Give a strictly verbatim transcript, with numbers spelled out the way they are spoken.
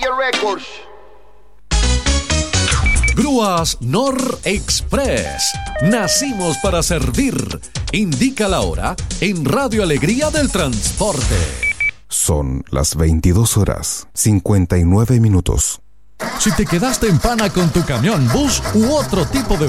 Records. Grúas Nor Express. Nacimos para servir. Indica la hora en Radio Alegría del Transporte. Son las veintidós horas, cincuenta y nueve minutos. Si te quedaste en pana con tu camión, bus u otro tipo de